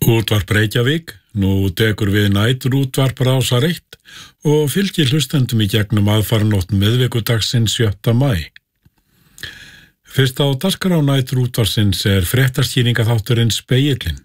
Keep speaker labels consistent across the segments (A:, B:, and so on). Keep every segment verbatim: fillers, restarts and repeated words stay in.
A: Útvarp Reykjavík, nú tekur við næturútvarp Rásar eitt og fylgir hlustendum í gegnum aðfaranótt miðvikudagsins sjötta maí. Fyrst á dagskrá næturútvarpsins er fréttaskýringaþátturinn Spegillinn.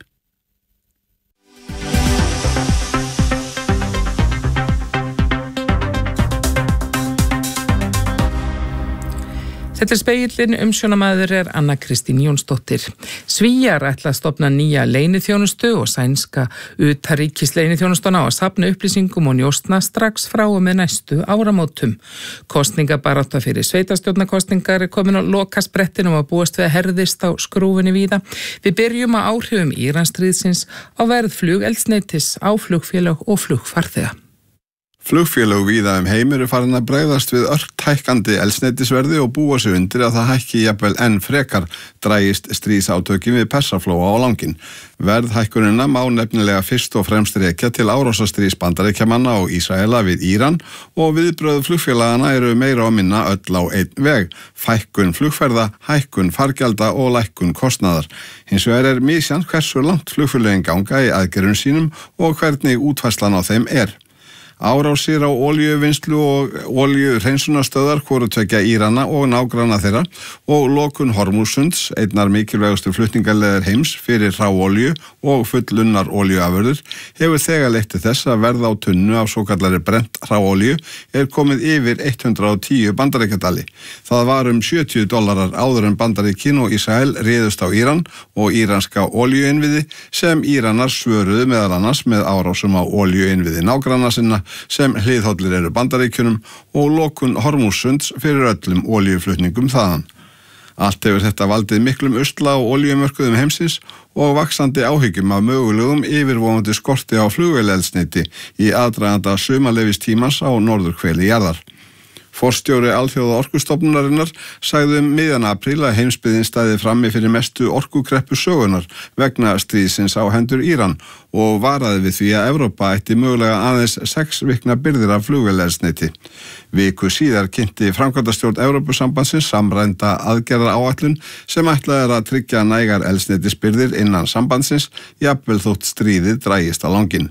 B: Þetta er Spegillinn, umsjónamaður er Anna Kristín Jónsdóttir. Svíar ætla að stofna nýja leyniþjónustu og sænska utanríkisleyniþjónustuna á að safna upplýsingum og njósna strax frá og með næstu áramótum. Kosningabarátta fyrir sveitarstjórnarkosningar er komin á lokasbrettinum og búast við að herðist á skrúfunni víða. Við byrjum á áhrifum Íransstríðsins á verð flugeldsneytis á flugfélög og flugfarþega.
C: Flugfélög víða um heim eru farin að bregðast við ört hækkandi eldsneytisverði og búa sig undir að það hækki jafnvel enn frekar drægist stríðsátökin við Persaflóa á langinn. Verðhækkunina má nefnilega fyrst og fremst rekja til árásarstríðs Bandaríkjamanna og Ísraela við Íran og viðbrögð flugfélagana eru meira og minna öll á einn veg. Fækkun flugferða, hækkun fargjalda og lækkun kostnaðar. Hins vegar er misjafnt hversu langt flugfélögin ganga í aðgerðum sínum og hvernig útfærslan á þeim er. Árásir á olíuvinnslu og olíuhreinsunarstöðvar hvoru tveggja Írana og nágranna þeirra og lokun Hormúsunds, einnar mikilvægustu flutningaleiðir heims fyrir hráolíu og fullunnar olíuafurðir, hefur þegar leitt til þess að verð á tunnu af svokallari brennt hráolíu er komið yfir hundrað og tíu bandaríkjadali. Það var um sjötíu dollarar áður en Bandaríkin og Ísrael réðust á Íran og íranska olíuinnviði sem Íranar svöruðu meðal annars með árásum á olíuinnviði nágranna sinna sem hliðhollir eru Bandaríkjunum og lokun Hormúsunds fyrir öllum olíuflutningum þaðan. Allt hefur þetta valdið miklum usla á olíumörkuðum heimsins og vaxandi áhyggjum af mögulegum yfirvofandi skorti á flugvélaeldsneyti í aðdraganda sumarleyfistímans á norðurhveli jarðar. Forstjóri Alþjóða orkustofnunarinnar sagði um miðjan apríl að heimsbyggðin stæði frammi fyrir mestu orkukreppu sögunar vegna stríðsins á hendur Íran og varaði við því að Evrópa ætti mögulega aðeins sex vikna birgðir af flugvélaeldsneyti. Viku síðar kynnti framkvæmdastjórn Evrópusambandsins samræmda aðgerðaráætlun sem ætlað er að tryggja nægar eldsneytisbirgðir innan sambandsins, jafnvel þótt stríðið drægist á langinn.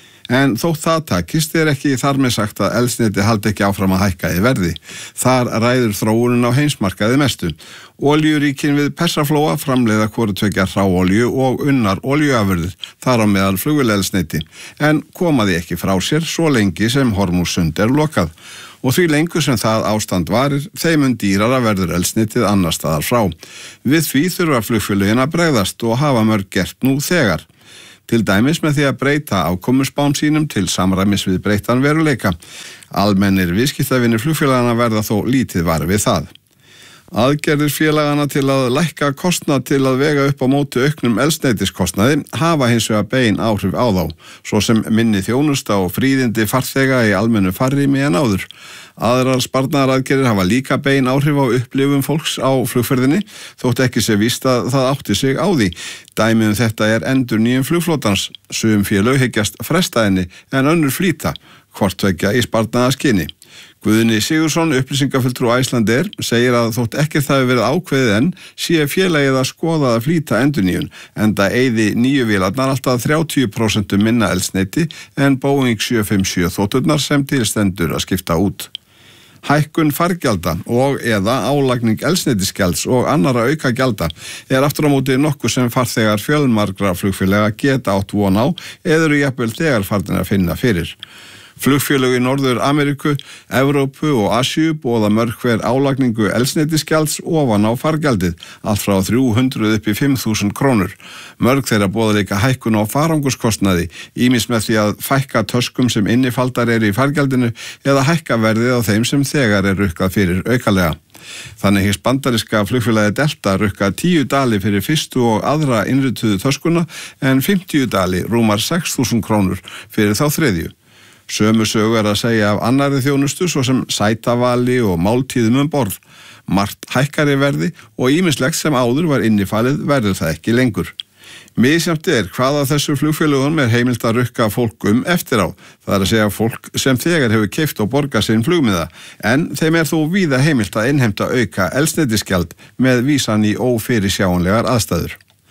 C: En þótt það takist er ekki þar með sagt að eldsneyti haldi ekki áfram að hækka í verði. Þar ræður þróunin á heimsmarkaði mestu. Olíuríkin við Persaflóa framleiða hvoru tveggja hráolíu og unnar olíuafurðir, þar á meðal flugvélaeldsneyti, en koma því ekki frá sér svo lengi sem Hormúsund er lokað. Og því lengur sem það ástand varir, þeim mun dýrara verður eldsneytið annar staðar frá. Við því þurfa flugfélögin að bregðast og hafa mörg gert nú þegar. Til dæmis með því að breyta afkomuspám sínum til samræmis við breyttan veruleika. Almennir viðskiptavinir flugfélagana verða þó lítið var við það. Aðgerðir félagana til að lækka kostnað til að vega upp á móti auknum eldsneytiskostnaði hafa hins vegar bein áhrif á þá, svo sem minni þjónusta og fríðindi farþega í almennu farrými en áður. Aðrar sparnaðaraðgerðir hafa líka bein áhrif á upplifun fólks á flugferðinni, þótt ekki sé víst að það átti sig á því. Dæmi um þetta er endurnýjun flugflotans. Sum félög hyggjast fresta henni en önnur flýta, hvort tveggja í sparnaðarskyni. Guðni Sigursson, upplýsingafulltrúi Icelandair, segir að þótt ekkert hafi verið ákveðið enn sé félagið að skoða að flýta endurnýjun, enda eyði nýju vélarnar alltaf þrjátíu prósent minna eldsneyti en Boeing sjö fimm sjö þoturnar sem til stendur að skipta út. Hækkun fargjalda og eða álagning eldsneytisgjalds og annara auka gjalda er aftur á móti nokkuð sem farþegar fjölmargra flugfélaga geta átt von á eða eru jafnvel þegar farnir að finna fyrir. Flugfélög í Norður Ameríku, Evrópu og Asíu boða mörg hver álagningu eldsneytisgjalds ofan á fargjaldið, allt frá þrjú hundruð upp í fimm þúsund krónur. Mörg þeirra boða líka hækkun á farangurskostnaði, ýmist með því að fækka töskum sem innifaldar eru í fargjaldinu eða hækka verðið á þeim sem þegar er rukkað fyrir aukalega. Þannig hyggst bandaríska flugfélagið Delta rukka tíu dali fyrir fyrstu og aðra innrituðu töskuna en fimmtíu dali rúmar sex þúsund krónur fyrir þá þriðju. Sömu sögu er að segja af annarri þjónustu svo sem sætavali og máltíðum um borð. Margt hækkari verði og ýmislegt sem áður var innifalið verður það ekki lengur. Misjafnt er hvað af þessu flugfélögum er heimilt að rukka fólk um eftir á. Það er að segja fólk sem þegar hefur keypt og borgað sinn flugmiða, en þeim er þó víða heimilt að innheimta auka eldsneytisgjald með vísan í ófyrirsjáanlegar aðstæður.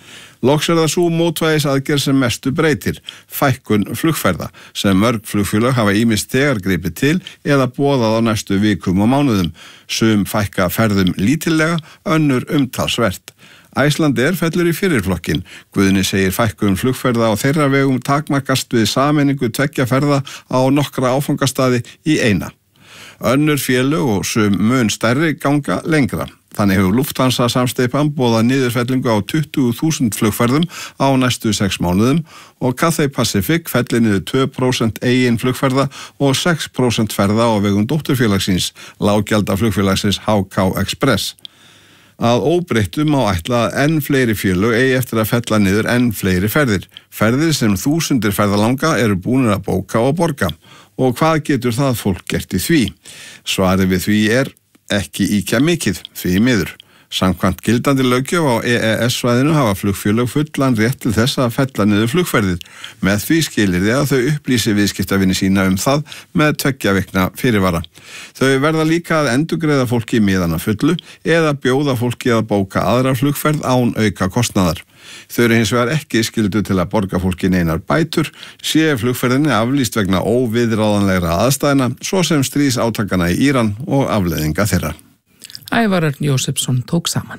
C: Loks er það svo mótvægis aðgerð sem mestu breytir, fækkun flugferða, sem mörg flugfélög hafa ýmist þegar gripið til eða boðað á næstu vikum og mánuðum. Sum fækka ferðum lítillega, önnur umtalsvert. Icelandair fellur í fyrirflokkin. Guðni segir fækkun flugferða á þeirra vegum takmarkast við sameiningu tveggja ferða á nokkra áfangastaði í eina. Önnur félög og sum mun stærri ganga lengra. Þannig hefur Lufthansa samsteypan boðað niðurfellingu á tuttugu þúsund flugferðum á næstu sex mánuðum og Cathay Pacific fellir niður tvö prósent eigin flugferða og sex prósent ferða á vegum dótturfélagsins, lággjaldar flugfélagsins H K Express. Að óbreyttu má ætla að enn fleiri félög eigi eftir að fella niður enn fleiri ferðir. Ferðir sem þúsundir ferðalanga eru búnir að bóka og borga. Og hvað getur það fólk gert í því? Svarið við því er ekki ýkja mikið, því miður. Samkvæmt gildandi löggjöf á E E S-svæðinu hafa flugfélög fullan rétt til þess að fella niður flugferðir. Með því skilyrði að þau upplýsi viðskiptavinni sína um það með tveggja vikna fyrirvara. Þau verða líka að endurgreiða fólki miðana fullu eða bjóða fólki að bóka aðra flugferð án auka kostnaðar. Þau eru hins vegar ekki skyldu til að borga fólki neinar bætur, sé flugferðinni aflýst vegna óviðráðanlegra aðstæðna, svo sem stríðsátakana í Íran og afleiðinga þeirra.
B: Ævar Örn Jósefsson tók saman.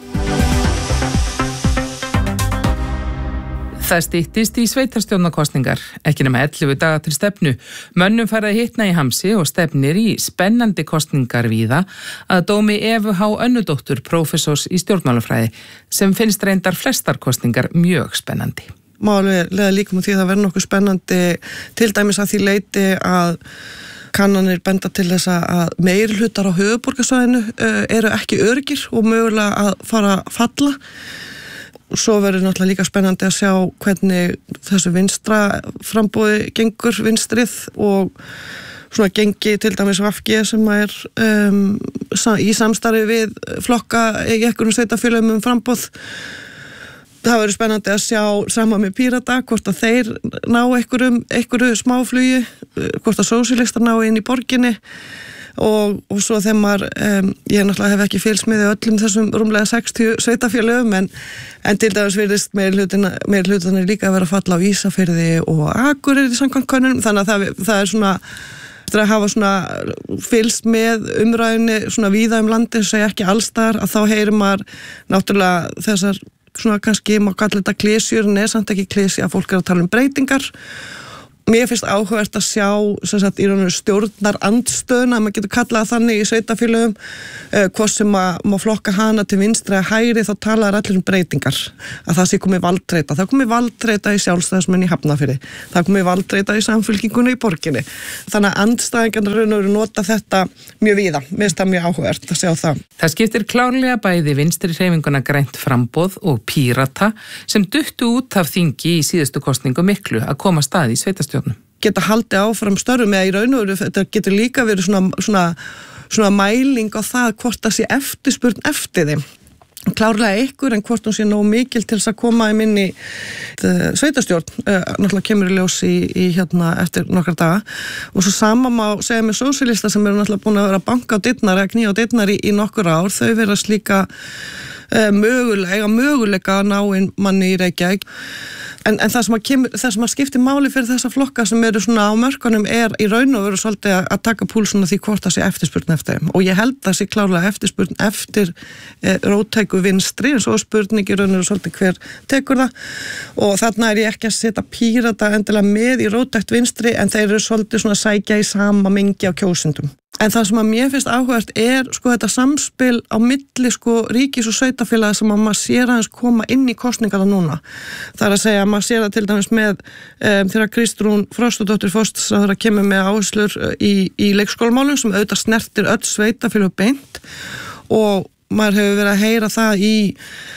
B: Það styttist í sveitarstjórnarkosningar, ekki nema ellefu daga til stefnu. Mönnum farið að hitna í hamsi og stefnir í spennandi kosningar víða að dómi Evu H. Önnudóttur, prófessors í stjórnmálafræði, sem finnst reyndar flestar kosningar mjög spennandi.
D: Málega leða líka með því að það verður nokkuð spennandi, til dæmis að því leiti að kannanir benda til þess að meirihlutar á höfuðborgarsvæðinu eru ekki öruggir og mögulega að fara að falla. Svo verður náttúrulega líka spennandi að sjá hvernig þessu vinstra frambóði gengur vinstrið og svona gengi til dæmis V G sem er um, í samstarfi við flokka í einhverjum sveitarfélögum um frambóð. Það verður spennandi að sjá saman með Pírata hvort að þeir ná einhverjum, einhverju smáflugi, hvort að sósíalistar ná inn í borginni og, og svo þegar maður, um, ég náttúrulega hef ekki fylgst með öllum þessum rúmlega sextíu sveitafélögum en, en til dæmis virðist meirihlutarnir líka að vera að falla á Ísafirði og Akureyri í samkvæmt könnunum, þannig að það, það er svona, eftir að hafa svona fylgst með umræðunni svona víða um landið, segja ekki allstar, að þá heyrir maður náttúrulega þessar svona kannski má kalla þetta klísjur en er samt ekki klísja að fólk er að tala um breytingar. Mér finnst áhugavert að sjá sem sagt, í rauninu stjórnar andstöðuna, maður getur kallað þannig í sveitafélögum, uh, hvort sem að má flokka hana til vinstri að hægri, þá talaður allir um breytingar, að það sé komið valdreita. Það komið valdreita í Sjálfstæðismenn í Hafnarfirði, það komið valdreita í Samfylkingunni í borginni. Þannig að andstæðingarnir rauninu nota þetta mjög víða. Mér finnst það mjög áhugavert að sjá það.
B: Það skiptir klárlega bæði vinstri hreyfinguna Grænt framboð og Pírata sem duttu út af þingi í síðustu kosningu miklu að koma stað í sveitarstjórn.
D: Geta haldið áfram störfum eða í raun og veru þetta getur líka verið svona, svona, svona mæling á það hvort það sé eftirspurn eftir þeim. Klárlega ykkur en hvort hún sé nóg mikil til þess að koma í minni sveitarstjórn, uh, náttúrulega kemur í ljós í, í hérna eftir nokkra daga og svo sama má segja með sósíalista sem eru náttúrulega búin að vera að banka á dyrnar eða knýja á dyrnar í, í nokkur ár, þau verðast líka uh, mögulega, mögulega að ná inn manni í Reykjavík. En, en það sem, kemur, það sem skiptir máli fyrir þessa flokka sem eru svona á mörkunum er í raun og veru svolítið að, að taka púlsuna því hvort það sé eftirspurn eftir þeim. Og ég held það sé klárlega eftirspurn eftir e, róttæku vinstri, en svo spurningi raun og veru svolítið hver tekur það. Og þarna er ég ekki að setja Pírata endilega með í róttækt vinstri, en þeir eru svolítið svona sækja í sama mengi á kjósendum. En það sem að mér finnst áhugavert er sko þetta samspil á milli sko ríkis og sveitafélaga sem að maður sér aðeins koma inn í kosningarna núna. Það er að segja að maður sér það til dæmis með um, þegar Kristrún Frostadóttir forsætisráðherra kemur með áherslur í, í leikskólamálum sem auðvitað snertir öll sveitafélög beint og maður hefur verið að heyra það í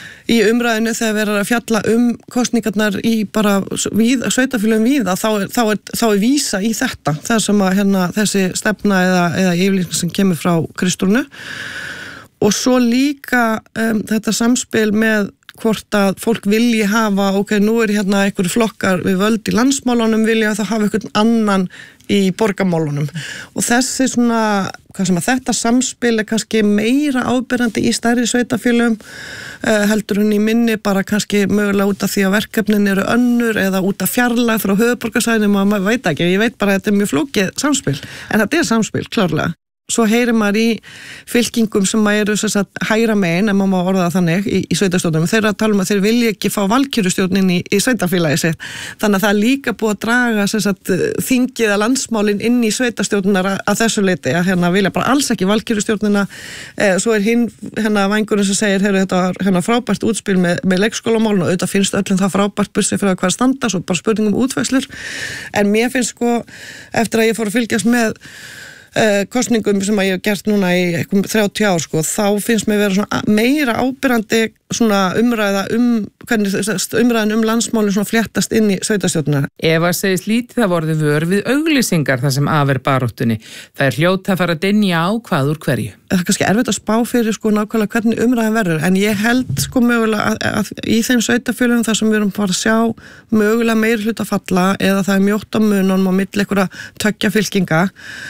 D: í umræðinu þegar við erum að fjalla um kosningarnar í bara við, sveitafélögum víða, þá er, þá, er, þá er vísa í þetta, það sem að hérna, þessi stefna eða, eða yfirlýsing sem kemur frá Kristrúnu og svo líka um, þetta samspil með hvort að fólk vilji hafa, ok, nú er hérna einhverju flokkar við völd í landsmálunum, vilja að það hafa einhvern annan í borgarmálunum og þessi svona, hvað sem að þetta samspil er kannski meira ábyrjandi í stærri sveitafélögum uh, heldur hún í minni bara kannski mögulega út af því að verkefnin eru önnur eða út af fjarlæg frá höfuðborgarsvæðinum og maður veit ekki, ég veit bara að þetta er mjög flókið samspil, en þetta er samspil, klárlega. Svo heyrir maður í fylkingum sem eru sem sagt, hægra megin, en maður má orða það þannig, í, í sveitarstjórnum. Þeir eru að tala um að þeir vilja ekki fá valkjörustjórnin í, í sveitarfélagi sitt. Þannig að það er líka búið að draga sem sagt, þingið að landsmálin inn í sveitarstjórnunar að, að þessu leiti. Að hérna vilja bara alls ekki valkjörustjórnina. Eh, svo er hinn hérna vængurinn sem segir, heyrðu þetta var hérna frábært útspil með, með leikskólamálun og auðvitað finnst öllum það frábært bursið fyrir að hvað standa, svo bara spurningum útfæslur. En mér finnst sko, eftir að ég fór að fylgjast með kostningum sem að ég hef gert núna í þrjátíu ár sko, þá finnst mér vera svona meira ábyrjandi svona umræða um, hvernig umræðan um landsmálin svona fléttast inn í sveitarstjórnina.
B: Eva segist lítið að vorði vör við auglýsingar þar sem af er baráttunni. Það er hljóta að fara að dynja á hvað úr hverju.
D: Það er kannski erfitt að spá fyrir sko nákvæmlega hvernig umræðan verður, en ég held sko mögulega að, að í þeim sveitarfélögum þar sem við erum bara að sjá mögulega meiri hluta falla eða það er mjótt á mununum á milli einhverra tveggja fylkinga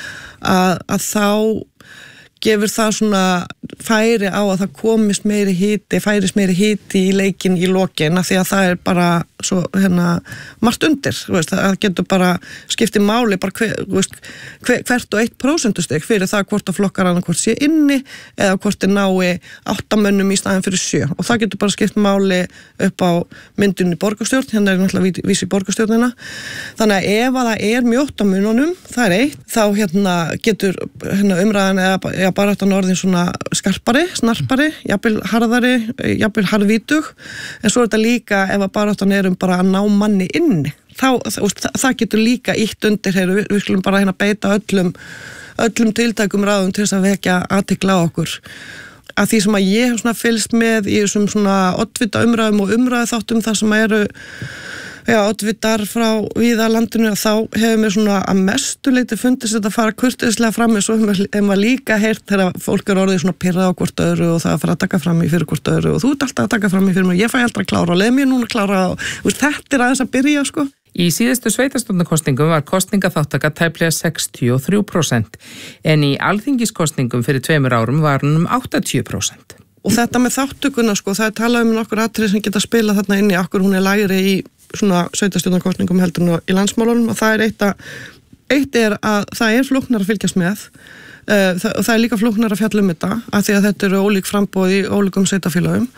D: Að, að þá gefur það svona færi á að það komist meiri hiti, færis meiri hiti í leikin í lokin af því að það er bara svo hérna margt undir, veist, það getur bara skipti máli bara hver, veist, hver, hvert og eitt prósentustig fyrir það hvort að flokkar annað hvort sé inni eða hvort er nái áttamönnum í staðin fyrir sjö og það getur bara skipt máli upp á myndunni borgarstjórn, hérna er náttúrulega vísi borgarstjórnina, þannig að ef að það er mjótt á mununum, það er eitt, þá hérna getur hérna umræðan eða ja, bara þetta orðin svona skarpari, snarpari, jafnvel harðari, jafnvel harðvítug, en svo er þetta líka ef að baráttan er um bara að ná manni inni. Þá, það, það getur líka ítt undir, heyru, við, við skulum bara hérna beita öllum, öllum tiltækum ráðum til þess að vekja athygli á okkur. Að því sem að ég hef svona fylgst með í þessum svona oddvita umræðum og umræðu þáttum þar sem eru Já, oddvitar frá víða landinu þá hefur mér svona að mestu leiti fundist þetta að fara kurteislega fram eins og hefur maður líka heyrt þegar fólk er orðið svona pirrað á hvort öðru og það að fara að taka fram í fyrir hvort öðru og þú ert alltaf að taka fram í fyrir mér, ég fæ alltaf að klára og leið mér núna að klára og veist, þetta er aðeins að byrja sko.
B: Í síðustu sveitarstjórnarkosningum var kosningaþátttaka tæplega sextíu og þrjú prósent en í alþingiskosningum fyrir tveimur árum var hann um áttatíu prósent.
D: Og þetta með þáttökuna sko, það er talað um nokkur atriði sem geta spilað þarna inni, akkur hún er lægri í svona sveitarstjórnarkosningum heldur nú í landsmálunum og það er eitt að, eitt er að það er flóknar að fylgjast með uh, það, og það er líka flóknar að fjalla um þetta af því að þetta eru ólík framboð í ólíkum sveitarfélögum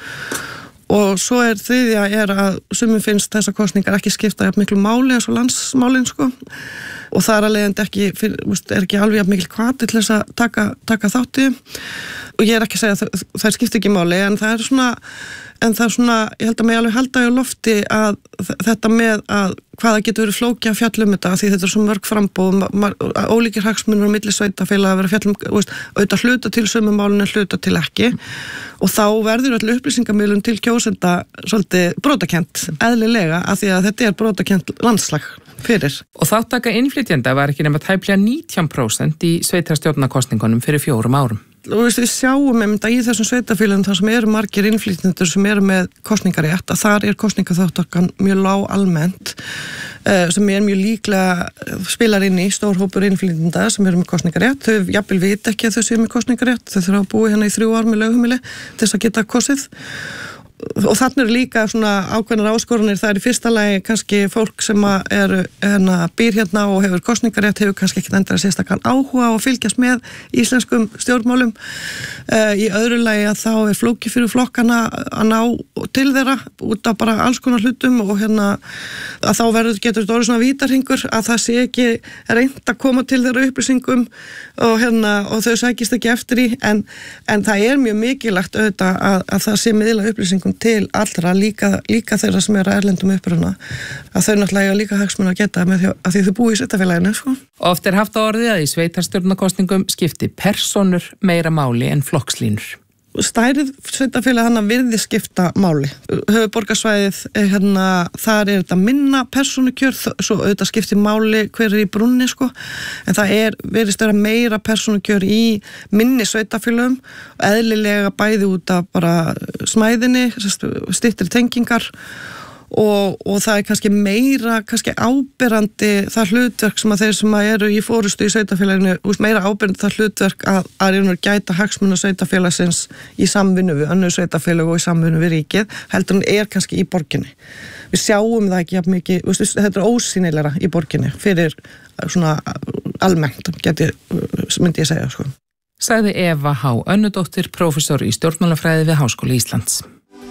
D: og svo er þriðja er að sumum finnst þessa kosningar ekki skipta jafn miklu máli eins og landsmálin sko og það er að leiðandi ekki, er ekki alveg jafn mikil hvati til þess að taka, taka þátti og ég er ekki að segja að það, það skipta ekki máli en það er svona En það er svona, ég held að mig alveg halda á lofti að þetta með að hvaða getur verið flókja að fjallum þetta því þetta er svo mörg frambóð, ólíkir hagsmunir og milli sveitafélaga að vera fjallum, veist, auðvitað hluta til sömu málun en hluta til ekki og þá verður öll upplýsingamilun til kjósenda svolítið brotakent, eðlilega af því að þetta er brotakent landslag fyrir.
B: Og þáttaka innflytjenda var ekki nema tæplega nítján prósent í sveitarstjórnarkosningunum fyrir fjórum árum.
D: Og við sjáum einmitt að í þessum sveitafélagum þar sem eru margir innflytjendur sem eru með kosningarétt að þar er kosningaþátttakan mjög lág almennt sem er mjög líklega spilar inn í stór hópur innflytjenda sem eru með kosningarétt. Þau jafnvel vita ekki að þau séu með kosningarétt, þau þurfa að búi hérna í þrjú ár með lögheimili til þess að geta kosið. Og þannig eru líka svona ákveðnar áskoranir, það er í fyrsta lagi kannski fólk sem er hérna, býr hérna og hefur kosningarétt, hefur kannski ekki endur að sérstakann áhuga og fylgjast með íslenskum stjórnmálum. Uh, í öðru lagi að þá er flóki fyrir flokkana að ná til þeirra út af bara alls konar hlutum og hérna að þá verður getur þetta orðið svona vítarhingur að það sé ekki reynt að koma til þeirra upplýsingum og, hérna, og þau sækist ekki eftir í en, en það er mjög mikilvægt auðvitað að, að það sé miðla upplýsingum til allra líka, líka þeirra sem eru erlendum uppruna að þau náttúrulega líka hagsmuna að geta með því að því þau búi í sveitafélaginu sko.
B: Oft er haft á orðið að í sveitarstjórnarkosningum skipti persónur meira máli en flokkslínur.
D: stærð sveitarfélag hann að virði skipta máli. Höfuðborgarsvæðið, hérna, þar er þetta minna persónukjör, svo auðvitað skiptir máli hver er í brúnni, sko, en það er, verðist vera meira persónukjör í minni sveitarfélagum, eðlilega bæði út af bara smæðinni, styttri tengingar, Og, og það er kannski meira kannski áberandi það hlutverk sem að þeir sem að eru í fórustu í sveitarfélaginu, meira áberandi það hlutverk að að reyna að gæta hagsmuna sveitarfélagsins í samvinnu við önnur sveitarfélag og í samvinnu við ríkið, heldur hann er kannski í borginni. Við sjáum það ekki jafn mikið, þetta er ósýnilegra í borginni fyrir svona almennt, geti, myndi ég segja, sko.
B: Sagði Eva H. Önnudóttir, prófessor í stjórnmálafræði við Háskóla Íslands.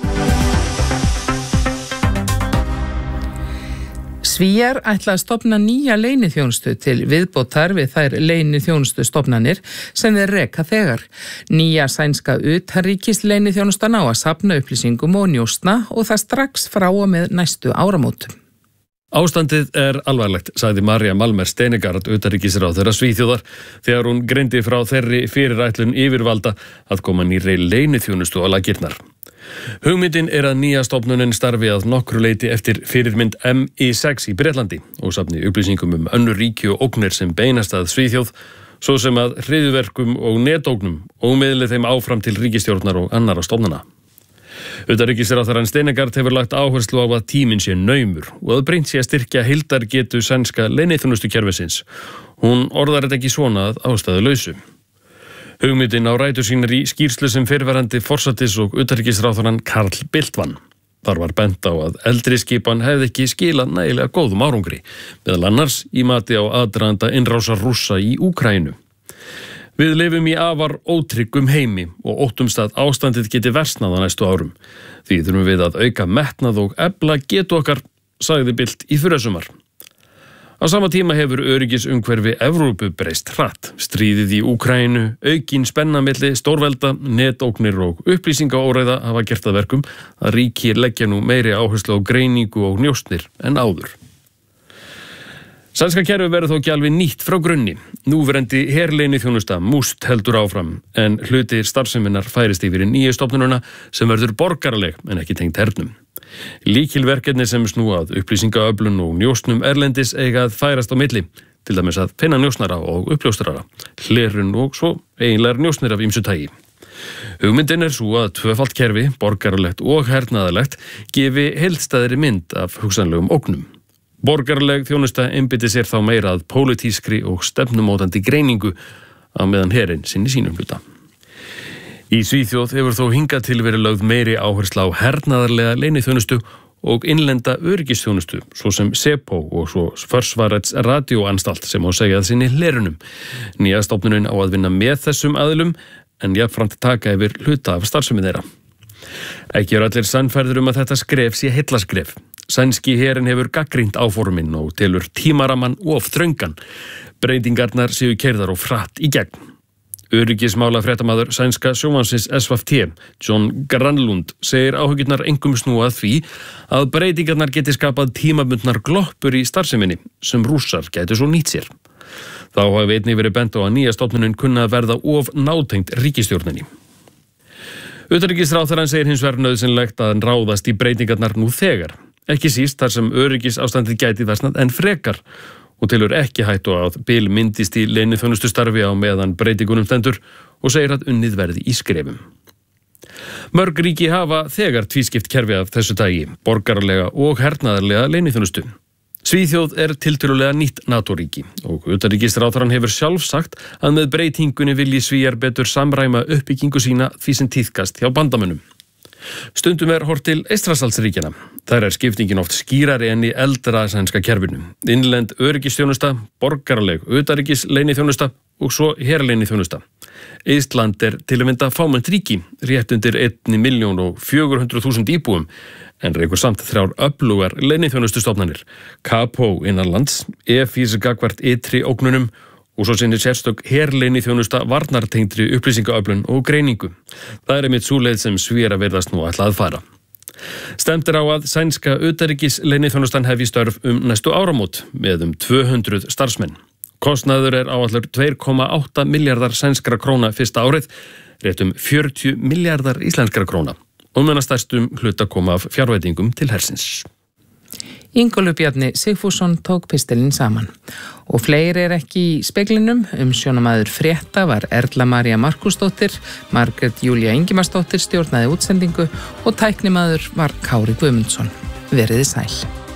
B: Svíar ætla að stofna nýja leyniþjónustu til viðbótar við þær leyniþjónustu stofnanir sem þeir reka þegar. Nýja sænska utanríkis leyniþjónustan á að safna upplýsingum og njósna og það strax frá og með næstu áramótum.
E: Ástandið er alvarlegt, sagði María Malmer Stenegaard, utanríkisráðherra Svíþjóðar, þegar hún greindi frá þeirri fyrirætlun yfirvalda að koma nýrri leyniþjónustu á laggirnar. Hugmyndin er að nýja stofnunin starfi að nokkru leyti eftir fyrirmynd M I sex í Bretlandi og safni upplýsingum um önnur ríki og ógnir sem beinast að Svíþjóð, svo sem að hryðjuverkum og netógnum og miðli þeim áfram til ríkisstjórnar og annarra stofnana. Utanríkisráðherrann Stenegaard hefur lagt áherslu á að tíminn sé naumur og að brýnt sé að styrkja heildargetu sænska leyniþjónustukerfisins. Hún orðar þetta ekki svona að ástæðulausu. Hugmyndin á rætur sínar í skýrslu sem fyrrverandi forsætis- og utanríkisráðherrann Carl Bildt vann. Þar var bent á að eldri skipan hefði ekki skilað nægilega góðum árangri, meðal annars í mati á aðdraganda innrásar Rússa í Úkraínu. Við lifum í afar ótryggum heimi og óttumst að ástandið geti versnað á næstu árum. Því þurfum við að auka metnað og efla getu okkar, sagði Bildt í fyrrasumar. Á sama tíma hefur öryggisumhverfi Evrópu breyst hratt. Stríðið í Úkraínu, aukin spenna milli stórvelda, netógnir og upplýsingaóreiða hafa gert að verkum að ríki leggja nú meiri áherslu á greiningu og njósnir en áður. Sænska kerfi verður þó ekki alveg nýtt frá grunni. Núverandi herleyniþjónusta MUST heldur áfram, en hluti starfseminnar færist yfir í nýju stofnununa sem verður borgaraleg en ekki tengt hernum. Lykilverkefni sem snúa að upplýsingaöflun og njósnum erlendis eiga að færast á milli, til dæmis að finna njósnara og uppljóstrara, hlerun og svo eiginlegar njósnir af ýmsu tagi. Hugmyndin er svo að tvöfalt kerfi, borgaralegt og hernaðarlegt, gefi heildstæðri mynd af hugsanlegum ógnum. Borgaraleg þjónusta einbeiti sér þá meira að pólitískri og stefnumótandi greiningu á meðan herinn sinni sínum hluta. Í Svíþjóð hefur þó hingað til verið lögð meiri áhersla á hernaðarlega leyniþjónustu og innlenda öryggisþjónustu, svo sem SEPO og svo Försvarets radioanstalt sem á segja að sinni hlerunum. Nýja stofnunin á að vinna með þessum aðilum en jafnframt taka yfir hluta af starfsemi þeirra. Ekki er allir sannfærðir um að þetta skref sé heillarskref. Sænski herinn hefur gagnrýnt áformin og telur tímaramann of þröngan. Breytingarnar séu keyrðar og fratt í gegn. Öryggismála fréttamaður sænska sjónvarpsins S V T, John Granlund, segir áhyggjurnar engum snúa að því að breytingarnar geti skapað tímabundnar gloppur í starfseminni sem Rússar gætu svo nýtt sér. Þá hafi einnig verið bent á að nýja stofnunin kunna að verða of nátengt ríkisstjórninni. Utanríkisráðherrann segir hins vegar nauðsynlegt að ráðast í breytingarnar nú þegar, ekki síst þar sem öryggisástandið gæti versnað en frekar og telur ekki hættu að bil myndist í leyniþjónustustarfi á meðan breytingunum stendur og segir að unnið verði í skrefum. Mörg ríki hafa þegar tvískipt kerfi af þessu tagi, borgaralega og hernaðarlega leyniþjónustu. Svíþjóð er tiltölulega nýtt NATO-ríki og utanríkisráðherrann hefur sjálf sagt að með breytingunni vilji Svíar betur samræma uppbyggingu sína því sem tíðkast hjá bandamönnum. Stundum er horft til Eystrasaltsríkjanna. Þar er skiptingin oft skýrari enn í eldra sænska kerfinu. Innlend öryggisþjónusta, borgaraleg utanríkis leyniþjónusta og svo herleyniþjónusta. Eistland er til að mynda fámennt ríki, rétt undir einni milljón og fjögur hundruð þúsund íbúum, en reykur samt þrjár öflugar leyniþjónustustofnanir, Kapó innanlands, E F I S gagvart ytri ógnunum og svo sinnir sérstök herleyniþjónusta varnartengdri upplýsingaöflun og greiningu. Það er einmitt sú leið sem Svíar virðast nú ætla að fara. Stemt er á að sænska utanríkis leyniþjónustan hefji störf um næstu áramót með um tvö hundruð starfsmenn. Kostnaður er áallur tvö komma átta milljarðar sænskra króna fyrsta árið réttum fjörutíu milljarðar íslenskra króna og meðan stærstum hluta koma af fjárveitingum til hersins.
B: Ingólfur Bjarni Sigfússon tók pistilinn saman og fleiri er ekki í speglinum. Umsjónamaður frétta var Erla María Markúsdóttir, Margrét Júlía Ingimarsdóttir stjórnaði útsendingu og tæknimaður var Kári Guðmundsson. Veriði sæl.